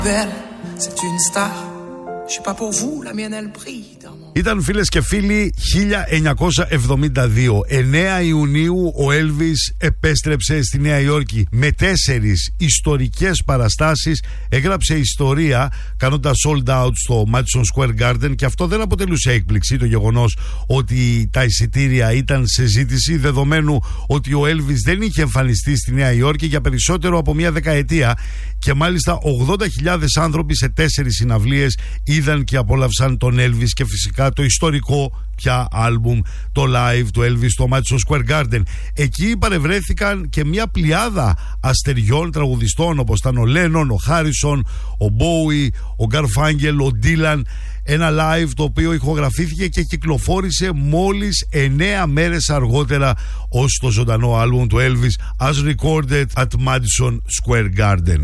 Ήταν, φίλες και φίλοι, 1972. 9 Ιουνίου ο Έλβις επέστρεψε στη Νέα Υόρκη με 4 ιστορικές παραστάσεις. Έγραψε ιστορία κάνοντας sold out στο Madison Square Garden, και αυτό δεν αποτελούσε έκπληξη, το γεγονός ότι τα εισιτήρια ήταν σε ζήτηση, δεδομένου ότι ο Έλβις δεν είχε εμφανιστεί στη Νέα Υόρκη για περισσότερο από μια δεκαετία, και μάλιστα 80.000 άνθρωποι σε 4 συναυλίες είδαν και απόλαυσαν τον Έλβις, και φυσικά το ιστορικό πια άλμπουμ, το live του Elvis στο Madison Square Garden. Εκεί παρευρέθηκαν και μια πλειάδα αστεριών τραγουδιστών, όπως ήταν ο Λένον, ο Χάρισον, ο Μπόουι, ο Γκαρφάγγελ, ο Ντίλαν. Ένα live το οποίο ηχογραφήθηκε και κυκλοφόρησε μόλις 9 μέρες αργότερα ως το ζωντανό άλμπουμ του Elvis, as recorded at Madison Square Garden.